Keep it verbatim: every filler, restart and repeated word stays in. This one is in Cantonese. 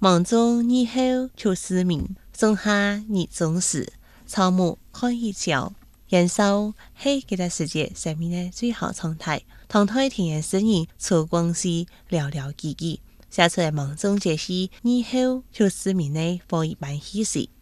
忙中日後求思明，仲夏日中時，草木看一朝。燃燒係這個世界生命的最好狀態。當代田園詩人曹光係寥寥幾句，寫出的忙中這些日後求思明的火一般氣勢。